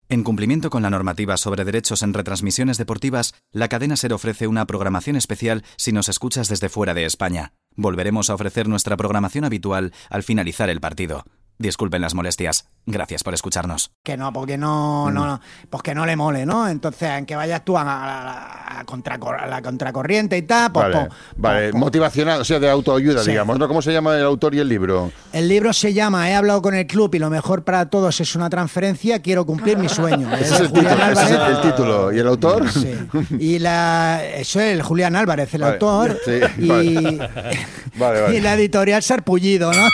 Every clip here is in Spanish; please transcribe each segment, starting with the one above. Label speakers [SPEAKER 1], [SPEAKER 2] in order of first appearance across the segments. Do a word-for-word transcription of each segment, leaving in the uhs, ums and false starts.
[SPEAKER 1] En cumplimiento con la normativa sobre derechos en retransmisiones deportivas, la cadena SER ofrece una programación especial si nos escuchas desde fuera de España. Volveremos a ofrecer nuestra programación habitual al finalizar el partido. Disculpen las molestias. Gracias por escucharnos.
[SPEAKER 2] Que no, porque no, no, no, pues que no le mole, ¿no? Entonces, en que vayas tú a la, a contracor- a la contracorriente y tal, pues...
[SPEAKER 3] Vale,
[SPEAKER 2] pues,
[SPEAKER 3] vale.
[SPEAKER 2] pues,
[SPEAKER 3] motivacional, o sea, de autoayuda,
[SPEAKER 2] sí.
[SPEAKER 3] digamos, ¿no? ¿Cómo se llama el autor y el libro?
[SPEAKER 2] El libro se llama He hablado con el club y lo mejor para todos es una transferencia, quiero cumplir mi sueño.
[SPEAKER 3] Ese es el título, ese es el título. ¿Y el autor?
[SPEAKER 2] Sí. Y la, eso es el Julián Álvarez, el
[SPEAKER 3] vale.
[SPEAKER 2] autor.
[SPEAKER 3] Sí,
[SPEAKER 2] y,
[SPEAKER 3] vale. Vale, vale.
[SPEAKER 2] y la editorial Sarpullido, ¿no?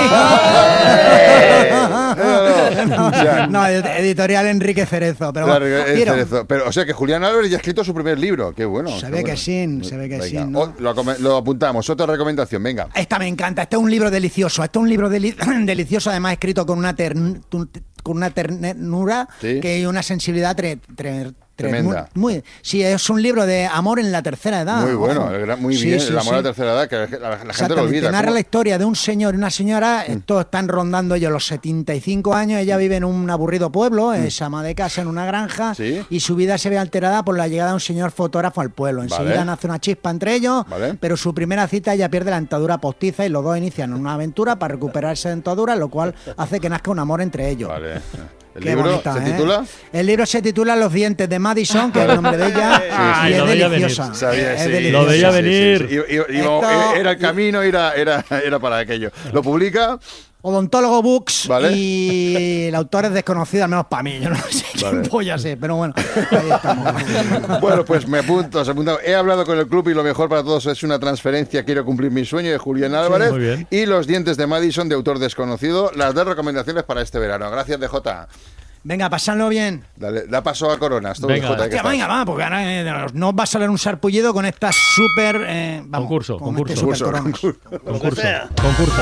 [SPEAKER 2] no, no, no, editorial Enrique Cerezo. Pero,
[SPEAKER 3] Claro,
[SPEAKER 2] bueno,
[SPEAKER 3] es
[SPEAKER 2] quiero,
[SPEAKER 3] Cerezo. Pero, o sea que Julián Álvarez ya ha escrito su primer libro. Qué bueno.
[SPEAKER 2] Se
[SPEAKER 3] qué
[SPEAKER 2] ve
[SPEAKER 3] bueno.
[SPEAKER 2] que sí, se ve que
[SPEAKER 3] Venga.
[SPEAKER 2] sí, ¿no?
[SPEAKER 3] Oh, lo, acom- lo apuntamos. Otra recomendación, venga.
[SPEAKER 2] Esta me encanta, este es un libro delicioso, este es un libro deli- delicioso, además escrito con una, tern- tu- con una ternura
[SPEAKER 3] ¿Sí?
[SPEAKER 2] que y una sensibilidad tre- tre- tre-
[SPEAKER 3] Tremenda.
[SPEAKER 2] Muy, muy- sí, es un libro de amor en la tercera edad.
[SPEAKER 3] Muy bueno,
[SPEAKER 2] ojo.
[SPEAKER 3] el gran- muy
[SPEAKER 2] Sí,
[SPEAKER 3] bien.
[SPEAKER 2] sí,
[SPEAKER 3] el amor
[SPEAKER 2] sí.
[SPEAKER 3] a la tercera edad, que la, la gente lo
[SPEAKER 2] Exactamente,
[SPEAKER 3] olvida.
[SPEAKER 2] narra
[SPEAKER 3] ¿Cómo?
[SPEAKER 2] la historia de un señor y una señora, estos están rondando ellos los setenta y cinco años, ella vive en un aburrido pueblo, es ama de casa en una granja,
[SPEAKER 3] ¿Sí?
[SPEAKER 2] y su vida se ve alterada por la llegada de un señor fotógrafo al pueblo. Enseguida
[SPEAKER 3] Vale.
[SPEAKER 2] nace una chispa entre ellos,
[SPEAKER 3] Vale.
[SPEAKER 2] pero su primera cita ella pierde la dentadura postiza y los dos inician una aventura para recuperar esa dentadura, lo cual hace que nazca un amor entre ellos.
[SPEAKER 3] Vale. ¿El
[SPEAKER 2] Qué
[SPEAKER 3] libro
[SPEAKER 2] bonita,
[SPEAKER 3] se
[SPEAKER 2] ¿eh?
[SPEAKER 3] titula?
[SPEAKER 2] El libro se titula Los dientes de Madison, que es el nombre de ella,
[SPEAKER 4] Ay,
[SPEAKER 2] y
[SPEAKER 4] lo
[SPEAKER 2] es
[SPEAKER 4] veía
[SPEAKER 2] deliciosa.
[SPEAKER 4] venir.
[SPEAKER 3] Sabía,
[SPEAKER 2] es
[SPEAKER 3] sí.
[SPEAKER 2] deliciosa.
[SPEAKER 4] Lo veía
[SPEAKER 3] Sí, sí,
[SPEAKER 4] venir.
[SPEAKER 3] sí, sí. I- i- iba-
[SPEAKER 2] Esto-
[SPEAKER 3] Era el camino, era, era, era para aquello. Lo publica.
[SPEAKER 2] Odontólogo Books,
[SPEAKER 3] Vale.
[SPEAKER 2] y el autor es desconocido, al menos para mí. Yo no sé quién
[SPEAKER 3] Vale.
[SPEAKER 2] polla sé, pero bueno, ahí estamos.
[SPEAKER 3] Bueno, pues me apunto, se apunta. He hablado con el club y lo mejor para todos es una transferencia. Quiero cumplir mi sueño, de Julián Álvarez.
[SPEAKER 4] muy bien.
[SPEAKER 3] Y Los dientes de Madison, de autor desconocido. Las dos recomendaciones para este verano. Gracias, D J.
[SPEAKER 2] Venga, pasadlo bien.
[SPEAKER 3] Dale, da paso a Coronas. Todo
[SPEAKER 4] Venga.
[SPEAKER 3] D J, que
[SPEAKER 2] Hostia,
[SPEAKER 3] estás.
[SPEAKER 2] venga, va, porque ahora eh, no va a salir un sarpullido con esta súper... Eh, vamos,
[SPEAKER 4] Concurso,
[SPEAKER 2] con
[SPEAKER 4] concurso.
[SPEAKER 2] este súper
[SPEAKER 3] Concurso,
[SPEAKER 2] Coronas.
[SPEAKER 4] Concurso. Concurso.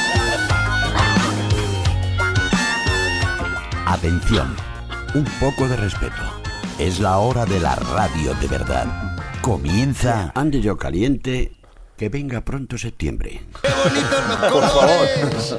[SPEAKER 5] Atención, un poco de respeto. Es la hora de la radio de verdad. Comienza Ande yo caliente, que venga pronto septiembre.
[SPEAKER 3] Por favor.